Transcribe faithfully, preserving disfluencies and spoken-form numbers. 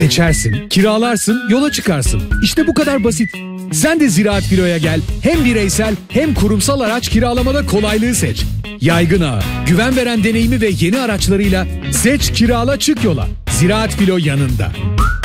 Seçersin, kiralarsın, yola çıkarsın. İşte bu kadar basit. Sen de Ziraat Filo'ya gel. Hem bireysel hem kurumsal araç kiralamada kolaylığı seç. Yaygın ağı, güven veren deneyimi ve yeni araçlarıyla seç, kirala, çık yola. Ziraat Filo yanında.